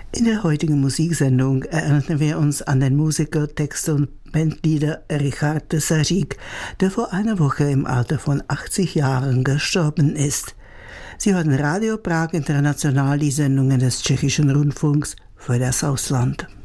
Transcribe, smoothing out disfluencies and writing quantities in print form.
In der heutigen Musiksendung erinnern wir uns an den Musiker, Texter und Bandleader Richard Tesařík, der vor einer Woche im Alter von 80 Jahren gestorben ist. Sie hören Radio Prag International, die Sendungen des Tschechischen Rundfunks für das Ausland.